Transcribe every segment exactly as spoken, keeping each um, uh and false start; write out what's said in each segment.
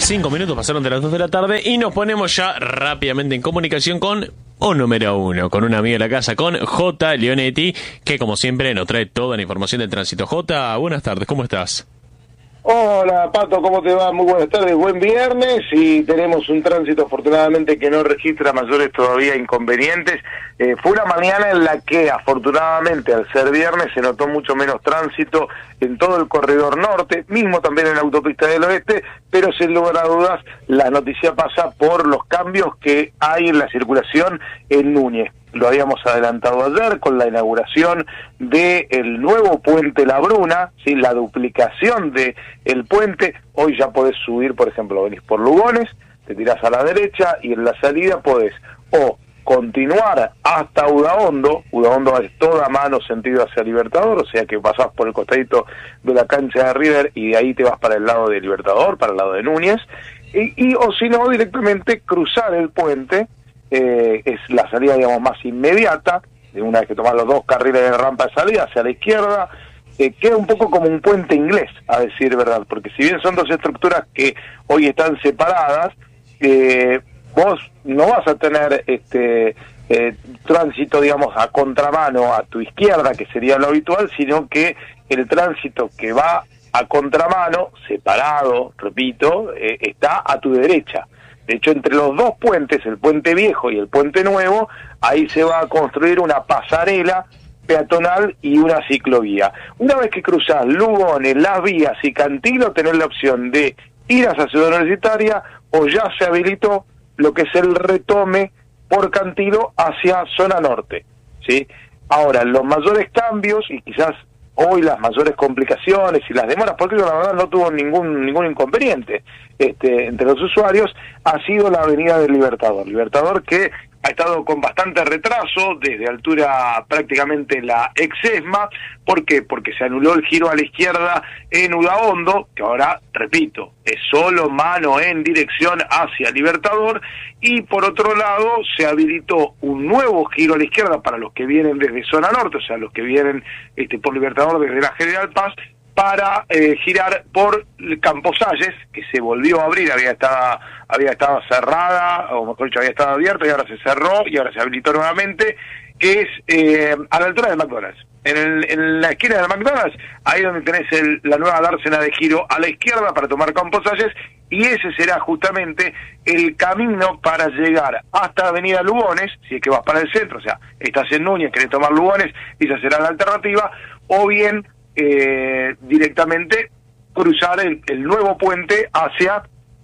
Cinco minutos pasaron de las dos de la tarde y nos ponemos ya rápidamente en comunicación con un número uno, con un amigo de la casa, con J. Leonetti, que como siempre nos trae toda la información del tránsito. J, buenas tardes, ¿cómo estás? Hola Pato, ¿cómo te va? Muy buenas tardes, buen viernes, y tenemos un tránsito afortunadamente que no registra mayores todavía inconvenientes. Eh, fue una mañana en la que afortunadamente al ser viernes se notó mucho menos tránsito en todo el corredor norte, mismo también en la autopista del oeste, pero sin lugar a dudas la noticia pasa por los cambios que hay en la circulación en Núñez. Lo habíamos adelantado ayer con la inauguración del nuevo puente La Bruna, ¿sí? La duplicación de el puente. Hoy ya podés subir, por ejemplo, venís por Lugones, te tirás a la derecha y en la salida podés o continuar hasta Udaondo. Udaondo es toda mano sentido hacia Libertador, o sea que pasás por el costadito de la cancha de River y de ahí te vas para el lado de Libertador, para el lado de Núñez, y, y o si no, directamente cruzar el puente. Eh, es la salida, digamos, más inmediata, de una vez que tomás los dos carriles de rampa de salida hacia la izquierda. Eh, queda un poco como un puente inglés, a decir verdad, porque si bien son dos estructuras que hoy están separadas, eh, vos no vas a tener este eh, tránsito, digamos, a contramano a tu izquierda, que sería lo habitual, sino que el tránsito que va a contramano, separado, repito, eh, está a tu derecha. De hecho, entre los dos puentes, el puente viejo y el puente nuevo, ahí se va a construir una pasarela peatonal y una ciclovía. Una vez que cruzás Lugones, Las Vías y Cantilo, tenés la opción de ir hacia Ciudad Universitaria, o ya se habilitó lo que es el retome por Cantilo hacia zona norte, ¿sí? Ahora, los mayores cambios, y quizás hoy las mayores complicaciones y las demoras, porque la verdad no tuvo ningún ningún inconveniente este, entre los usuarios, ha sido la avenida del Libertador. Libertador que ha estado con bastante retraso desde altura prácticamente la ex ESMA. ¿Por qué? Porque se anuló el giro a la izquierda en Udaondo, que ahora, repito, es solo mano en dirección hacia Libertador, y por otro lado se habilitó un nuevo giro a la izquierda para los que vienen desde zona norte, o sea, los que vienen este, por Libertador desde la General Paz, para eh, girar por Campos Salles, que se volvió a abrir, había estado, había estado cerrada, o mejor dicho, había estado abierto y ahora se cerró y ahora se habilitó nuevamente, que es eh, a la altura del McDonald's. En, el, en la esquina del McDonald's, ahí donde tenés el, la nueva dársena de giro a la izquierda para tomar Campos Salles, y ese será justamente el camino para llegar hasta Avenida Lugones, si es que vas para el centro, o sea, estás en Núñez, querés tomar Lugones, esa será la alternativa, o bien Eh, directamente cruzar el, el nuevo puente hacia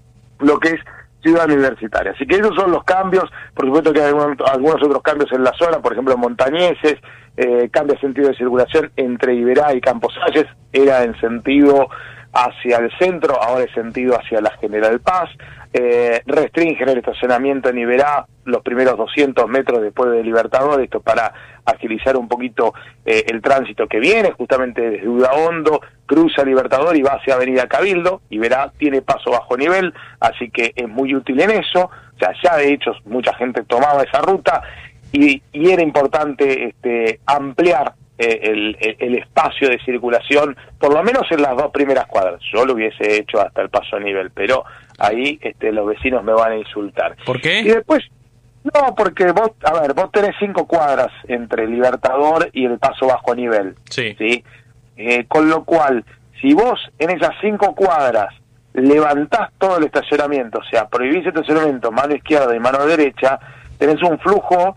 lo que es Ciudad Universitaria. Así que esos son los cambios. Por supuesto que hay algunos, algunos otros cambios en la zona, por ejemplo Montañeses, eh, cambia el sentido de circulación entre Iberá y Campos Salles, era en sentido hacia el centro, ahora es sentido hacia la General Paz. Eh, restringen el estacionamiento en Iberá los primeros doscientos metros después de Libertador, esto para agilizar un poquito eh, el tránsito que viene, justamente desde Udaondo, cruza Libertador y va hacia Avenida Cabildo. Iberá tiene paso bajo nivel, así que es muy útil en eso, o sea, ya de hecho mucha gente tomaba esa ruta, y, y era importante este, ampliar El, el, el espacio de circulación, por lo menos en las dos primeras cuadras. Yo lo hubiese hecho hasta el paso a nivel, pero ahí este, los vecinos me van a insultar. ¿Por qué? Y después, no, porque vos, a ver, vos tenés cinco cuadras entre Libertador y el paso bajo a nivel. Sí. ¿Sí? Eh, con lo cual, si vos en esas cinco cuadras levantás todo el estacionamiento, o sea, prohibís el estacionamiento mano izquierda y mano derecha, tenés un flujo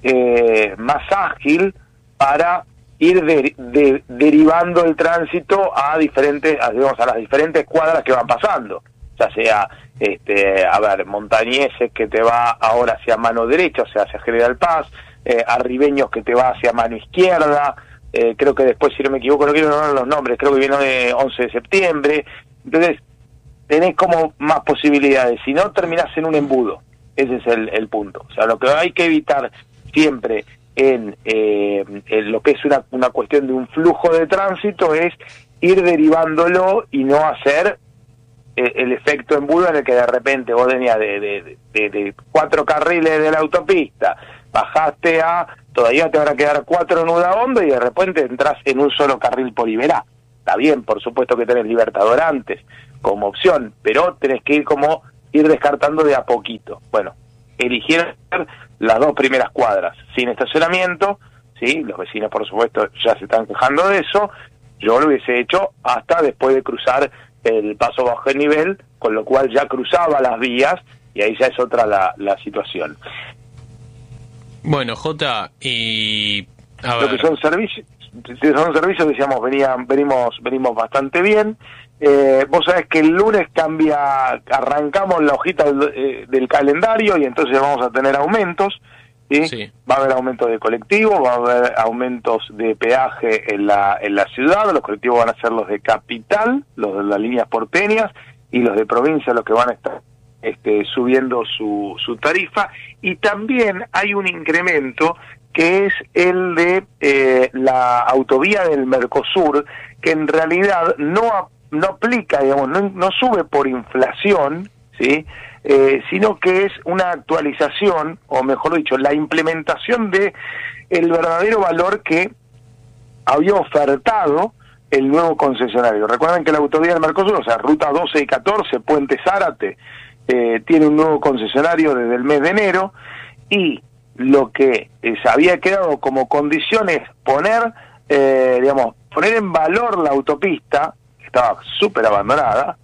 eh, más ágil para ir de, de, derivando el tránsito a diferentes, a, digamos, a las diferentes cuadras que van pasando, ya sea, este, a ver, Montañeses que te va ahora hacia mano derecha, o sea, hacia General Paz, eh, Arribeños que te va hacia mano izquierda, eh, creo que después, si no me equivoco, no quiero nombrar los nombres, creo que viene de once de septiembre, entonces tenés como más posibilidades, si no terminás en un embudo, ese es el, el punto, o sea, lo que hay que evitar siempre En, eh, en lo que es una, una cuestión de un flujo de tránsito es ir derivándolo y no hacer eh, el efecto embudo en el que de repente vos venías de, de, de, de cuatro carriles de la autopista, bajaste a, todavía te van a quedar cuatro en Udaondo y de repente entras en un solo carril por Iberá. Está bien, por supuesto que tenés Libertador antes, como opción, pero tenés que ir como ir descartando de a poquito. Bueno, eligieron las dos primeras cuadras sin estacionamiento, ¿sí? Los vecinos, por supuesto, ya se están quejando de eso. Yo lo hubiese hecho hasta después de cruzar el paso bajo el nivel, con lo cual ya cruzaba las vías, y ahí ya es otra la, la situación. Bueno, Jota, y... A Lo ver. que son servicios, son servicios, decíamos, venían, venimos, venimos bastante bien. Eh, vos sabés que el lunes cambia, arrancamos la hojita del, eh, del calendario, y entonces vamos a tener aumentos, ¿sí? Sí. Va a haber aumentos de colectivo, va a haber aumentos de peaje en la, en la ciudad. Los colectivos van a ser los de capital, los de las líneas porteñas, y los de provincia los que van a estar este, subiendo su, su tarifa. Y también hay un incremento que es el de eh, la autovía del Mercosur, que en realidad no, no aplica, digamos, no, no sube por inflación, ¿sí? Eh, sino que es una actualización, o mejor dicho, la implementación de el verdadero valor que había ofertado el nuevo concesionario. Recuerden que la autovía del Mercosur, o sea, ruta doce y catorce, Puente Zárate, eh, tiene un nuevo concesionario desde el mes de enero, y lo que eh, se había quedado como condición es poner, eh, digamos, poner en valor la autopista, que estaba súper abandonada,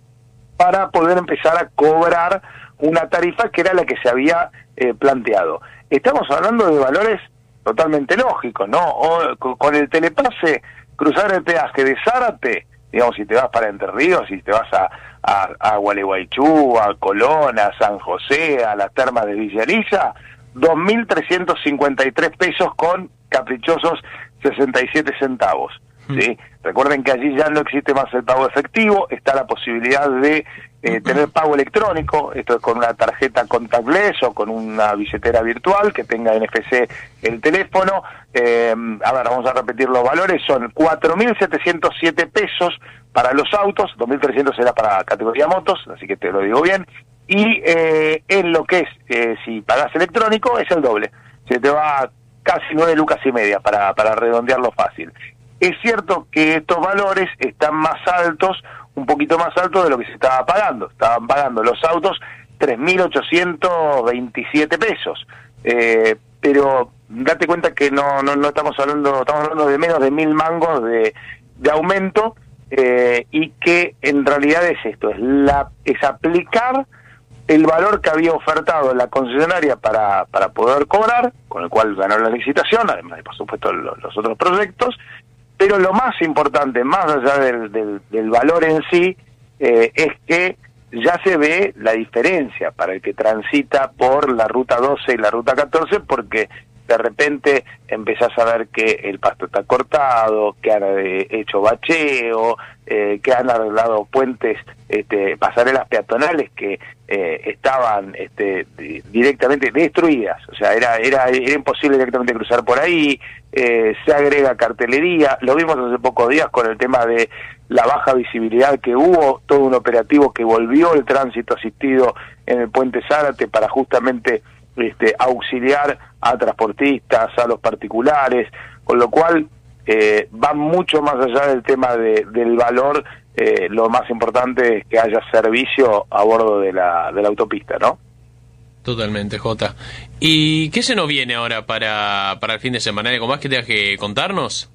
para poder empezar a cobrar una tarifa que era la que se había eh, planteado. Estamos hablando de valores totalmente lógicos, ¿no? O, con el telepase, cruzar el peaje de Zárate, digamos, si te vas para Entre Ríos, si te vas a, a, a Gualeguaychú, a Colón, a San José, a las termas de Villa Elisa, dos mil trescientos cincuenta y tres pesos con caprichosos sesenta y siete centavos. ¿Sí? Recuerden que allí ya no existe más el pago efectivo, está la posibilidad de eh, tener pago electrónico, esto es con una tarjeta contactless o con una billetera virtual que tenga N F C el teléfono. Eh, a ver, vamos a repetir los valores, son cuatro mil setecientos siete pesos para los autos, dos mil trescientos era para categoría motos, así que te lo digo bien, y eh, en lo que es, eh, si pagás electrónico, es el doble, se te va casi nueve lucas y media para, para redondearlo fácil. Es cierto que estos valores están más altos, un poquito más altos de lo que se estaba pagando. Estaban pagando los autos tres mil ochocientos veintisiete pesos. Eh, pero date cuenta que no, no no estamos hablando, estamos hablando de menos de mil mangos de, de aumento, eh, y que en realidad es esto, es la es aplicar el valor que había ofertado la concesionaria para, para poder cobrar, con el cual ganó la licitación, además de, por supuesto, los, los otros proyectos. Pero lo más importante, más allá del, del, del valor en sí, eh, es que ya se ve la diferencia para el que transita por la ruta doce y la ruta catorce, porque de repente empezás a ver que el pasto está cortado, que han eh, hecho bacheo, eh, que han arreglado puentes, este, pasarelas peatonales que eh, estaban este, directamente destruidas, o sea, era, era, era imposible directamente cruzar por ahí. Eh, se agrega cartelería, lo vimos hace pocos días con el tema de la baja visibilidad que hubo, todo un operativo que volvió el tránsito asistido en el puente Zárate para justamente este, auxiliar a transportistas, a los particulares, con lo cual eh, va mucho más allá del tema de, del valor. Eh, lo más importante es que haya servicio a bordo de la, de la autopista, ¿no? Totalmente, Jota. ¿Y qué se nos viene ahora para, para el fin de semana? ¿Algo más que tengas que contarnos?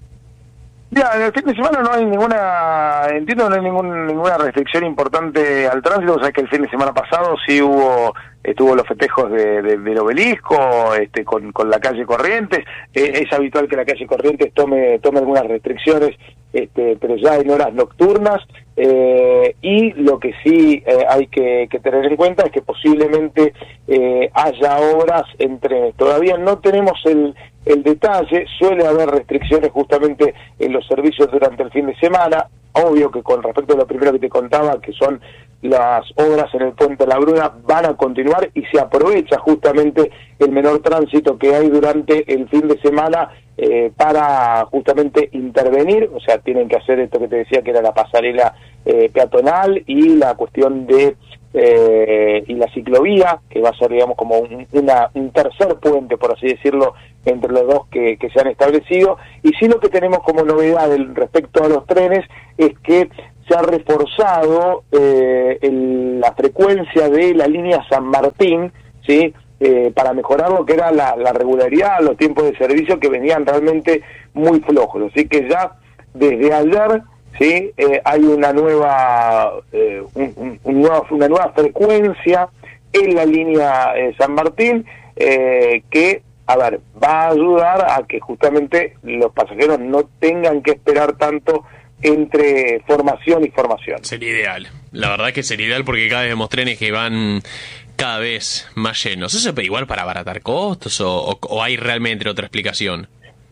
Ya, en el fin de semana no hay ninguna, entiendo, no hay ningún, ninguna restricción importante al tránsito. O sea que el fin de semana pasado sí hubo, estuvo los festejos de, de, del obelisco, este, con, con la calle Corrientes. Eh, es habitual que la calle Corrientes tome, tome algunas restricciones, este, pero ya en horas nocturnas. Eh, y lo que sí eh, hay que, que tener en cuenta es que posiblemente eh, haya obras entre, todavía no tenemos el, el detalle, suele haber restricciones justamente en los servicios durante el fin de semana. Obvio que con respecto a lo primero que te contaba, que son las obras en el Puente La Bruna, van a continuar y se aprovecha justamente el menor tránsito que hay durante el fin de semana eh, para justamente intervenir. O sea, tienen que hacer esto que te decía, que era la pasarela eh, peatonal y la cuestión de eh, y la ciclovía, que va a ser, digamos, como un, una, un tercer puente, por así decirlo, entre los dos que, que se han establecido. Y sí, lo que tenemos como novedad el, respecto a los trenes es que se ha reforzado eh, el, la frecuencia de la línea San Martín, ¿sí? Eh, para mejorar lo que era la, la regularidad, los tiempos de servicio que venían realmente muy flojos. Así que ya desde ayer, ¿sí? eh, hay una nueva, eh, un, un, un nueva, una nueva frecuencia en la línea eh, San Martín, eh, que, a ver, va a ayudar a que justamente los pasajeros no tengan que esperar tanto entre formación y formación. Sería ideal, la verdad que sería ideal, porque cada vez vemos trenes que van cada vez más llenos. ¿Eso es igual para abaratar costos o, o, o hay realmente otra explicación?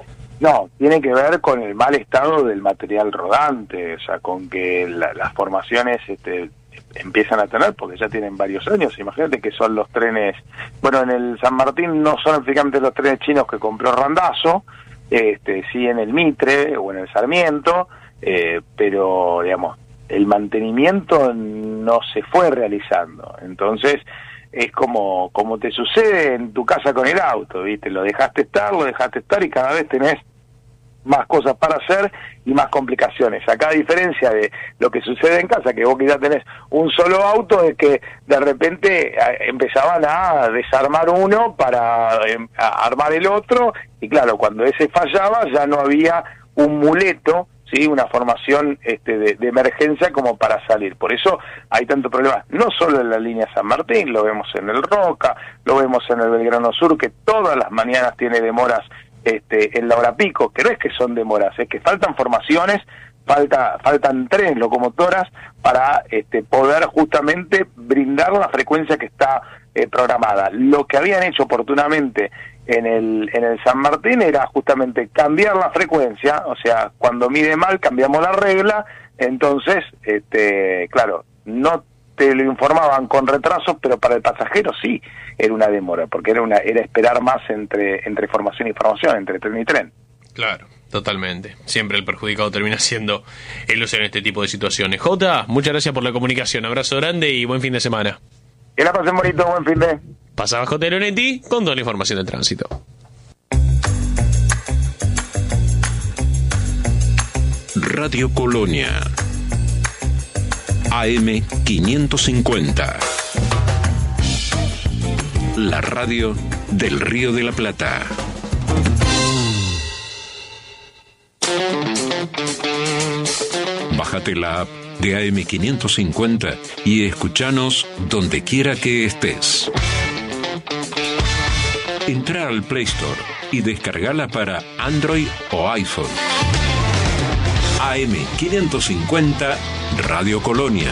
No, tiene que ver con el mal estado del material rodante, o sea, con que la, las formaciones este, empiezan a tener, porque ya tienen varios años. Imagínate que son los trenes, bueno, en el San Martín no son específicamente los trenes chinos que compró Randazzo, este, sí en el Mitre o en el Sarmiento, eh, pero, digamos, el mantenimiento no se fue realizando. Entonces, es como como te sucede en tu casa con el auto, ¿viste? Lo dejaste estar, lo dejaste estar y cada vez tenés más cosas para hacer y más complicaciones. Acá, a diferencia de lo que sucede en casa, que vos que ya tenés un solo auto, es que de repente empezaban a desarmar uno para a armar el otro, y claro, cuando ese fallaba ya no había un muleto, ¿sí? Una formación este, de, de emergencia como para salir. Por eso hay tanto problema, no solo en la línea San Martín, lo vemos en el Roca, lo vemos en el Belgrano Sur, que todas las mañanas tiene demoras este, en la hora pico, que no es que son demoras, es que faltan formaciones, falta faltan tres locomotoras para este, poder justamente brindar la frecuencia que está eh, programada. Lo que habían hecho oportunamente en el en el San Martín era justamente cambiar la frecuencia, o sea, cuando mide mal cambiamos la regla, entonces, este, claro, no te lo informaban con retrasos, pero para el pasajero sí era una demora, porque era una era esperar más entre entre formación y formación, entre tren y tren. Claro, totalmente. Siempre el perjudicado termina siendo el usuario en este tipo de situaciones. Jota, muchas gracias por la comunicación, abrazo grande y buen fin de semana. Que la pasen bonito, buen fin de... Pasaba J. Leonetti con toda la información del tránsito. Radio Colonia A M quinientos cincuenta, la radio del Río de la Plata. Bájate la app de A M quinientos cincuenta y escuchanos donde quiera que estés. Entra al Play Store y descargala para Android o iPhone. A M quinientos cincuenta Radio Colonia.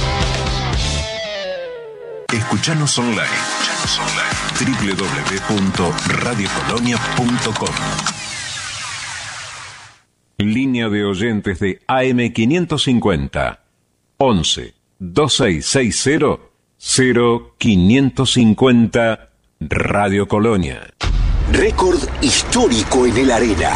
Escuchanos online. Escuchanos online. doble u doble u doble u punto radio colonia punto com. Línea de oyentes de A M quinientos cincuenta. once, veintiséis sesenta, cero quinientos cincuenta Radio Colonia. Récord histórico en el Arena.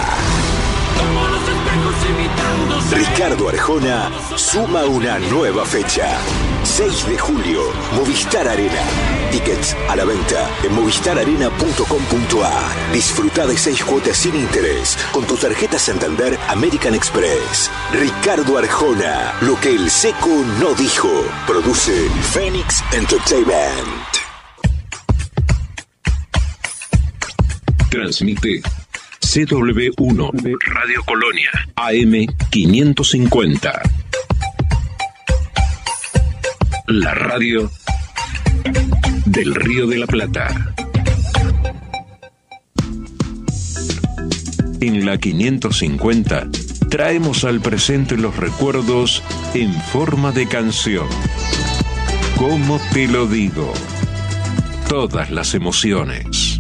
Ricardo Arjona suma una nueva fecha. seis de julio, Movistar Arena. Tickets a la venta en movistar arena punto com punto a r. Disfruta de seis cuotas sin interés con tu tarjeta Santander American Express. Ricardo Arjona, lo que el seco no dijo. Produce Phoenix Entertainment. Transmite C W uno Radio Colonia A M quinientos cincuenta. La radio del Río de la Plata. En la quinientos cincuenta traemos al presente los recuerdos en forma de canción. ¿Cómo te lo digo? Todas las emociones.